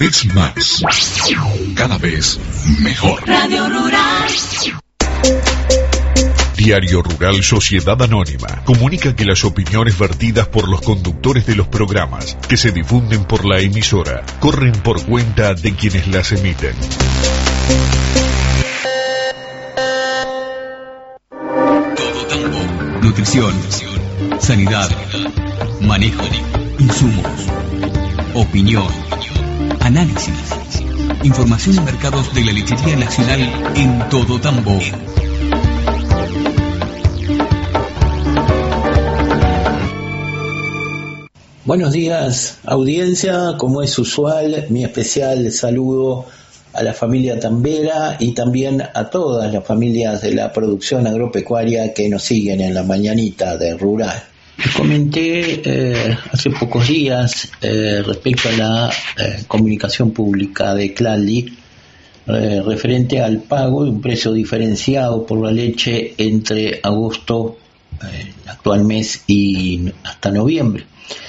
vez más, cada vez mejor. Radio Rural. Diario Rural Sociedad Anónima comunica que las opiniones vertidas por los conductores de los programas que se difunden por la emisora corren por cuenta de quienes las emiten. Todo Tambo. Nutrición, sanidad, manejo, insumos, opinión, análisis, información de mercados de la lechería nacional en Todo Tambo. Buenos días, audiencia. Como es usual, mi especial saludo a la familia tambera y también a todas las familias de la producción agropecuaria que nos siguen en la mañanita de Rural. Les comenté hace pocos días respecto a la comunicación pública de Clalli referente al pago de un precio diferenciado por la leche entre agosto, el actual mes, y hasta noviembre.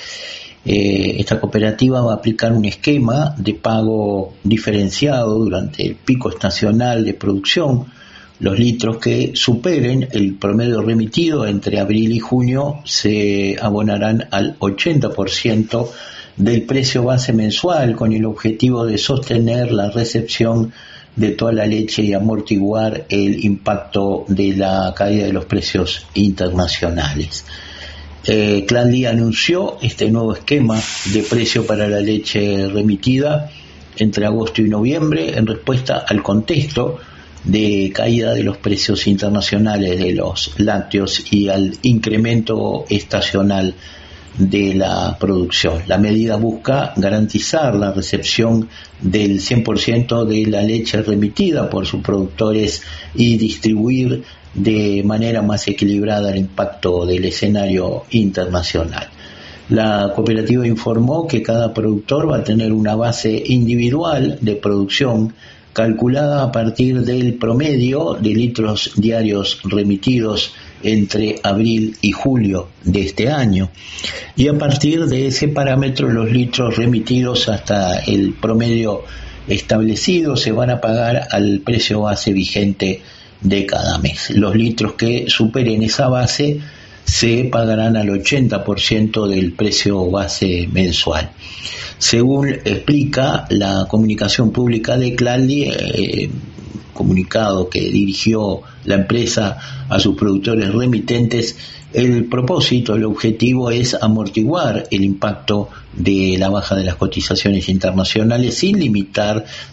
Esta cooperativa va a aplicar un esquema de pago diferenciado durante el pico estacional de producción. Los litros que superen el promedio remitido entre abril y junio se abonarán al 80% del precio base mensual, con el objetivo de sostener la recepción de toda la leche y amortiguar el impacto de la caída de los precios internacionales. Clalli anunció este nuevo esquema de precio para la leche remitida entre agosto y noviembre en respuesta al contexto de caída de los precios internacionales de los lácteos y al incremento estacional de la producción. La medida busca garantizar la recepción del 100% de la leche remitida por sus productores y distribuir de manera más equilibrada el impacto del escenario internacional. La cooperativa informó que cada productor va a tener una base individual de producción calculada a partir del promedio de litros diarios remitidos entre abril y julio de este año, y a partir de ese parámetro los litros remitidos hasta el promedio establecido se van a pagar al precio base vigente de cada mes. Los litros que superen esa base se pagarán al 80% del precio base mensual. Según explica la comunicación pública de Clalli, comunicado que dirigió la empresa a sus productores remitentes, el propósito, el objetivo es amortiguar el impacto de la baja de las cotizaciones internacionales sin limitar